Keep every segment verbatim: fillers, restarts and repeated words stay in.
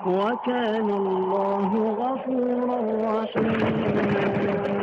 وَكَانَ اللَّهُ غَفُورًا رَحِيمًا.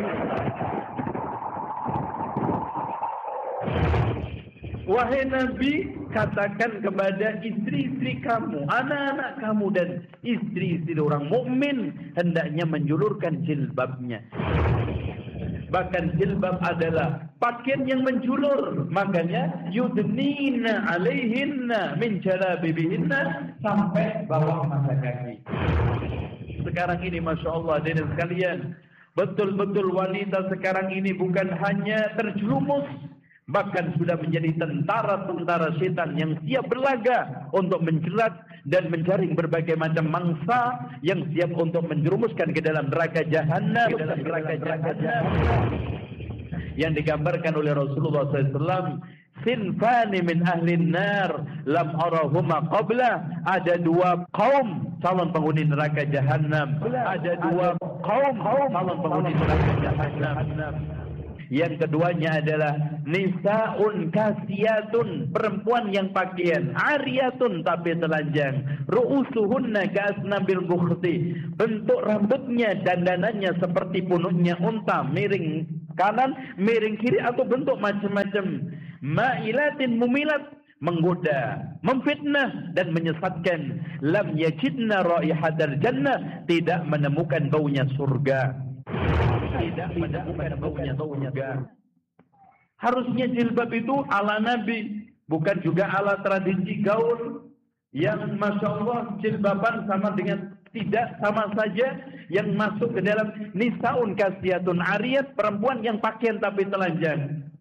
Wahai Nabi, katakan kepada istri-istri kamu, anak-anak kamu dan istri-istri orang mukmin hendaknya menjulurkan jilbabnya. Bahkan jilbab adalah pakaian yang menjulur. Makanya yudnina alaihinna min jalabibihinna sampai bawah mata kaki. Sekarang ini Masya Allah hadirin sekalian, betul-betul wanita sekarang ini bukan hanya terjerumus, bahkan sudah menjadi tentara-tentara setan yang siap berlaga untuk menjerat dan menjaring berbagai macam mangsa yang siap untuk menjerumuskan ke dalam neraka jahanam, ke dalam neraka jahanam. Yang digambarkan oleh Rasulullah sallallahu alaihi wasallam, sinfani min ahlin nar lam arahuma qabla. Ada dua kaum calon penghuni neraka jahanam. Ada dua kaum calon penghuni neraka jahanam. Yang keduanya adalah nisaun kasiyatun, perempuan yang pakaian ariyatun tapi telanjang, ru'usuhunna ka'asnabil bukhti, bentuk rambutnya dandanannya seperti punuknya unta, miring kanan miring kiri atau bentuk macam-macam, ma'ilatin mumilat, menggoda, memfitnah dan menyesatkan, lam yajidna raihatal jannah, tidak menemukan baunya surga. Tidak menemukan baunya surga. Harusnya jilbab itu ala Nabi, bukan juga ala tradisi gaul yang Masya Allah jilbaban sama dengan tidak sama saja, yang masuk ke dalam nisaun kasiyatun ariyat, perempuan yang pakaian tapi telanjang.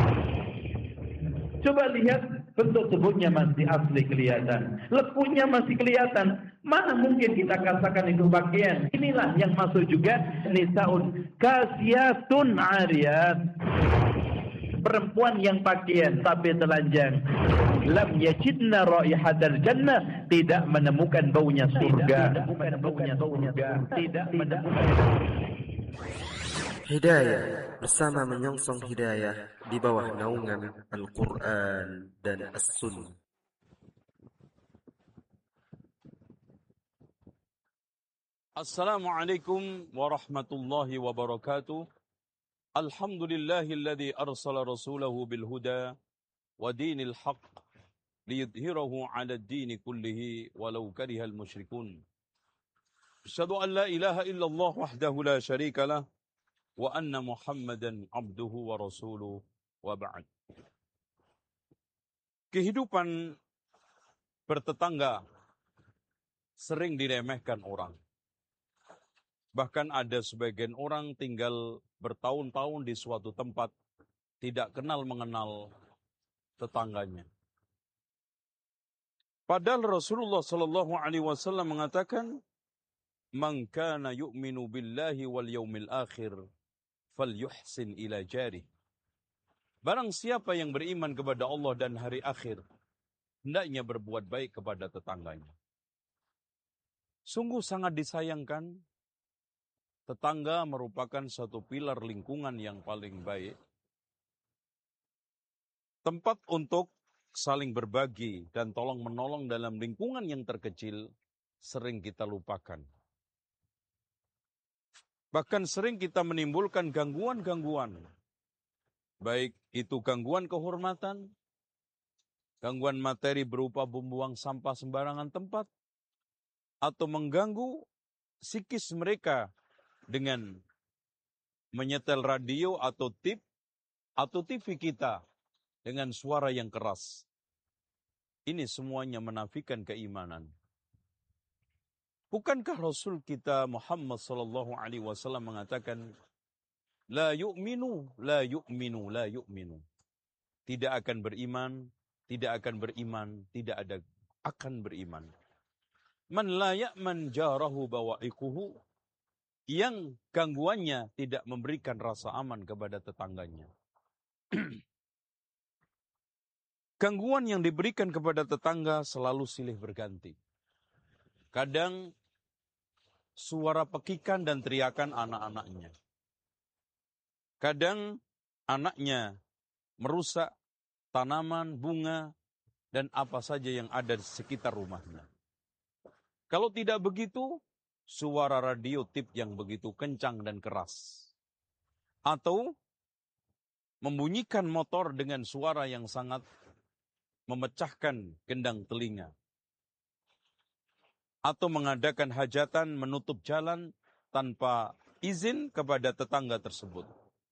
Coba lihat, bentuk tubuhnya masih asli kelihatan, lekunya masih kelihatan. Mana mungkin kita katakan itu pakaian? Inilah yang masuk juga nisaun kasiyatun ariyat, perempuan yang pakaian tapi telanjang. Lam yajidna raihatal jannah, tidak menemukan baunya surga. Tidak menemukan baunya surga. Tidak menemukan. Hidayah bersama menyongsong hidayah di bawah naungan Al-Quran dan As-Sunnah. Assalamualaikum warahmatullahi wabarakatuh. Alhamdulillahilladzi arsala rasulahu bil huda wa dinil haqq liyudhhirahu 'ala ad-dini kullihi walau karihal musyrikun. Asyhadu an la ilaha illallah wahdahu la syarika lah wa anna Muhammadan abduhu wa rasuluh wa ba'd. Kehidupan bertetangga sering diremehkan orang. Bahkan ada sebagian orang tinggal bertahun-tahun di suatu tempat, tidak kenal mengenal tetangganya. Padahal Rasulullah sallallahu alaihi wasallam mengatakan, "Man kana yu'minu billahi wal yaumil akhir falyuhsin ila jarih." Barang siapa yang beriman kepada Allah dan hari akhir, hendaknya berbuat baik kepada tetangganya. Sungguh sangat disayangkan, tetangga merupakan satu pilar lingkungan yang paling baik. Tempat untuk saling berbagi dan tolong-menolong dalam lingkungan yang terkecil sering kita lupakan. Bahkan sering kita menimbulkan gangguan-gangguan. Baik itu gangguan kehormatan, gangguan materi berupa membuang sampah sembarangan tempat, atau mengganggu psikis mereka dengan menyetel radio atau tip atau T V kita dengan suara yang keras. Ini semuanya menafikan keimanan. Bukankah Rasul kita Muhammad sallallahu alaihi wasallam mengatakan, la yu'minu, la yu'minu, la yu'minu. Tidak akan beriman, tidak akan beriman, tidak ada akan beriman. Man la ya'man jarahu bawa'iquhu, yang gangguannya tidak memberikan rasa aman kepada tetangganya. Gangguan yang diberikan kepada tetangga selalu silih berganti. Kadang suara pekikan dan teriakan anak-anaknya. Kadang anaknya merusak tanaman, bunga, dan apa saja yang ada di sekitar rumahnya. Kalau tidak begitu, suara radio tip yang begitu kencang dan keras. Atau membunyikan motor dengan suara yang sangat memecahkan gendang telinga. Atau mengadakan hajatan menutup jalan tanpa izin kepada tetangga tersebut.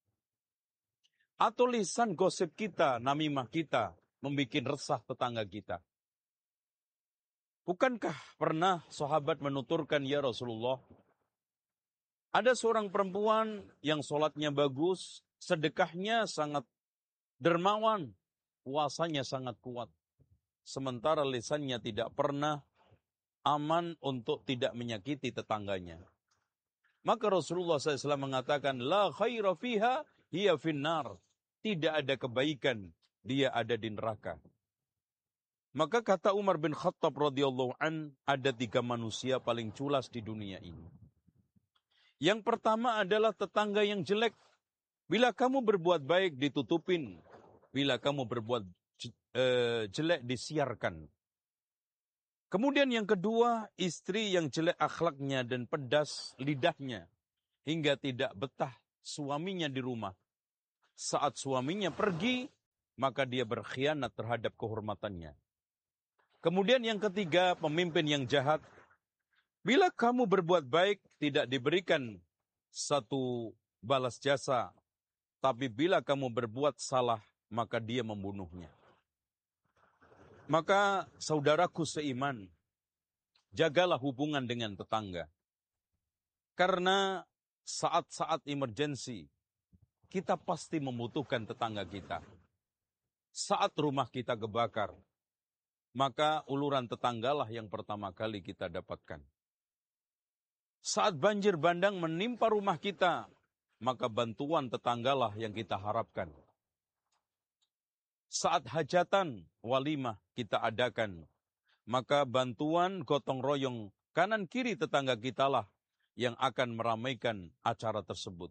Atau lisan gosip kita, namimah kita, membuat resah tetangga kita. Bukankah pernah sahabat menuturkan, ya Rasulullah, ada seorang perempuan yang sholatnya bagus, sedekahnya sangat dermawan, puasanya sangat kuat. Sementara lisannya tidak pernah aman untuk tidak menyakiti tetangganya. Maka Rasulullah shallallahu alaihi wasallam mengatakan, la khaira fiha hiya finnar. Tidak ada kebaikan, dia ada di neraka. Maka kata Umar bin Khattab radhiyallahu an, ada tiga manusia paling culas di dunia ini. Yang pertama adalah tetangga yang jelek. Bila kamu berbuat baik ditutupin, bila kamu berbuat uh, jelek disiarkan. Kemudian yang kedua, istri yang jelek akhlaknya dan pedas lidahnya, hingga tidak betah suaminya di rumah. Saat suaminya pergi, maka dia berkhianat terhadap kehormatannya. Kemudian yang ketiga, pemimpin yang jahat. Bila kamu berbuat baik, tidak diberikan satu balas jasa. Tapi bila kamu berbuat salah, maka dia membunuhnya. Maka saudaraku seiman, jagalah hubungan dengan tetangga. Karena saat-saat emergensi, kita pasti membutuhkan tetangga kita. Saat rumah kita kebakar, maka uluran tetanggalah yang pertama kali kita dapatkan. Saat banjir bandang menimpa rumah kita, maka bantuan tetanggalah yang kita harapkan. Saat hajatan walimah kita adakan, maka bantuan gotong royong kanan kiri tetangga kitalah yang akan meramaikan acara tersebut.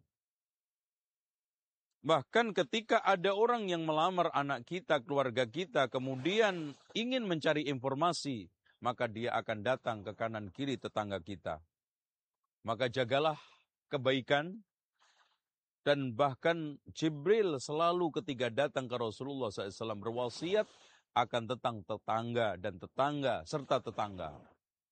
Bahkan ketika ada orang yang melamar anak kita, keluarga kita, kemudian ingin mencari informasi, maka dia akan datang ke kanan kiri tetangga kita. Maka jagalah kebaikan, dan bahkan Jibril selalu ketika datang ke Rasulullah shallallahu alaihi wasallam berwasiat akan tentang tetangga dan tetangga serta tetangga.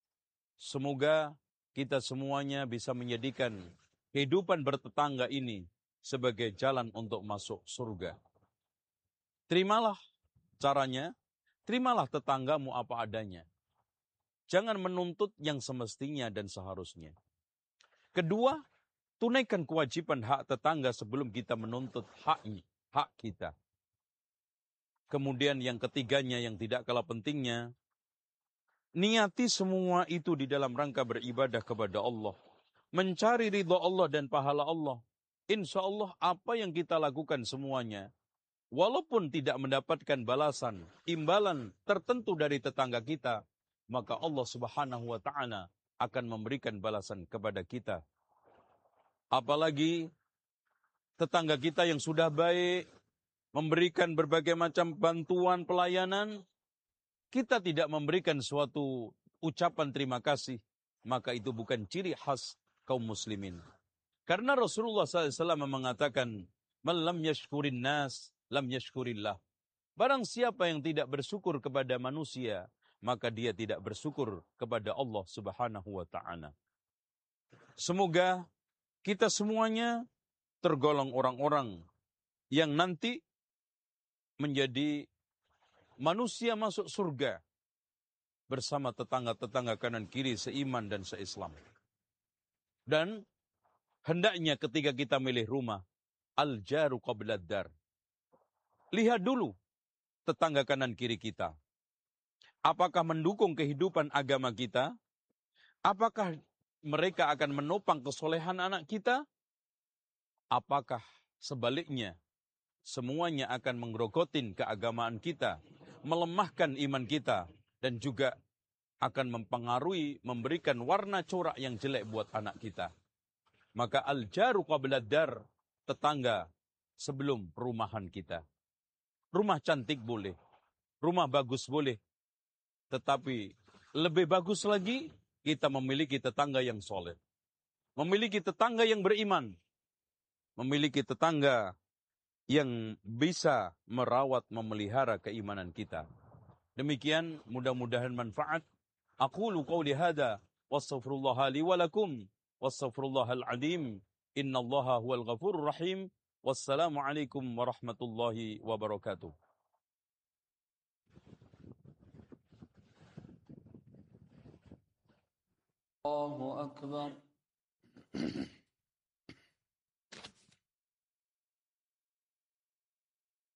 Semoga kita semuanya bisa menjadikan kehidupan bertetangga ini sebagai jalan untuk masuk surga. Terimalah caranya, terimalah tetanggamu apa adanya. Jangan menuntut yang semestinya dan seharusnya. Kedua, tunaikan kewajiban hak tetangga sebelum kita menuntut haknya, hak kita. Kemudian yang ketiganya yang tidak kalah pentingnya, niati semua itu di dalam rangka beribadah kepada Allah. Mencari ridha Allah dan pahala Allah. Insya Allah apa yang kita lakukan semuanya, walaupun tidak mendapatkan balasan, imbalan tertentu dari tetangga kita, maka Allah subhanahu wa ta'ala akan memberikan balasan kepada kita. Apalagi tetangga kita yang sudah baik, memberikan berbagai macam bantuan pelayanan, kita tidak memberikan suatu ucapan terima kasih, maka itu bukan ciri khas kaum muslimin. Karena Rasulullah shallallahu alaihi wasallam mengatakan, "Man lam yashkurin nas, lam yashkurillah." Barang siapa yang tidak bersyukur kepada manusia, maka dia tidak bersyukur kepada Allah subhanahu wa ta'ala. Semoga kita semuanya tergolong orang-orang yang nanti menjadi manusia masuk surga bersama tetangga-tetangga kanan kiri seiman dan seislam. Dan hendaknya ketika kita milih rumah, al-jaru qablad dar. Lihat dulu tetangga kanan kiri kita. Apakah mendukung kehidupan agama kita? Apakah mereka akan menopang kesolehan anak kita? Apakah sebaliknya semuanya akan menggerogotin keagamaan kita, melemahkan iman kita, dan juga akan mempengaruhi, memberikan warna corak yang jelek buat anak kita? Maka al-jaru qablad dar, tetangga sebelum perumahan kita. Rumah cantik boleh, rumah bagus boleh, tetapi lebih bagus lagi kita memiliki tetangga yang soleh, memiliki tetangga yang beriman, memiliki tetangga yang bisa merawat, memelihara keimanan kita. Demikian mudah-mudahan manfaat. Aqulu qawli hadha wastaghfirullah li wa lakum wastaghfirullahal azim. Innallaha huwal ghafurur rahim. Wassalamualaikum warahmatullahi wabarakatuh. Allahu akbar.